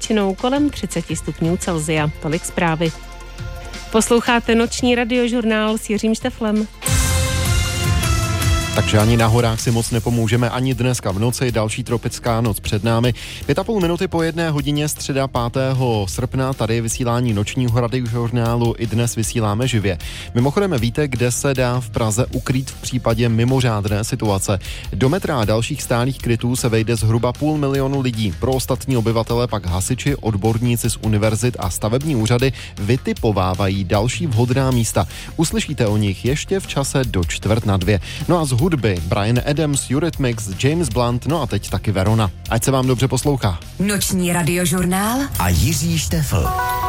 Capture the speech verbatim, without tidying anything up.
většinou kolem třicet stupňů Celsia. Tolik zprávy. Posloucháte noční radiožurnál s Jiřím Šteflem. Takže ani na horách si moc nepomůžeme ani dneska v noci, další tropická noc před námi. Pět a půl minuty po jedné hodině středa pátého srpna, tady je vysílání nočního radiožurnálu, i dnes vysíláme živě. Mimochodem víte, kde se dá v Praze ukrýt v případě mimořádné situace. Do metra a dalších stálých krytů se vejde zhruba půl milionu lidí. Pro ostatní obyvatele pak hasiči, odborníci z univerzit a stavební úřady vytipovávají další vhodná místa. Uslyšíte o nich ještě v čase do čtvrt na dvě. No a z hudby Bryan Adams, Eurythmics, James Blunt, no a teď taky Verona. Ať se vám dobře poslouchá. Noční radiožurnál a Jiří Štefl.